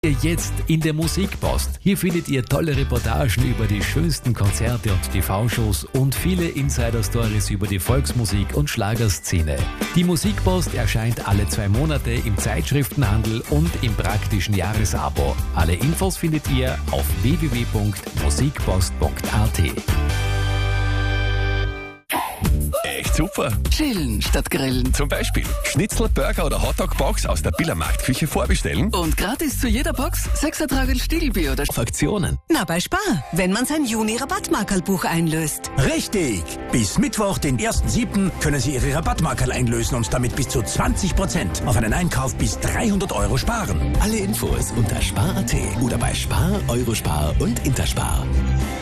Jetzt in der Musikpost. Hier findet ihr tolle Reportagen über die schönsten Konzerte und TV-Shows und viele Insider-Stories über die Volksmusik und Schlagerszene. Die Musikpost erscheint alle 2 Monate im Zeitschriftenhandel und im praktischen Jahresabo. Alle Infos findet ihr auf www.musikpost.at. Echt super. Chillen statt grillen. Zum Beispiel Schnitzel, Burger oder Hotdog-Box aus der Billermarktküche vorbestellen. Und gratis zu jeder Box 6er Tragel Stiegelbier oder Aktionen. Na, bei Spar, wenn man sein Juni-Rabattmarkerlbuch einlöst. Richtig! Bis Mittwoch, den 1.7. können Sie Ihre Rabattmarkerl einlösen und damit bis zu 20% auf einen Einkauf bis 300 € sparen. Alle Infos unter Spar.at oder bei Spar, Eurospar und Interspar.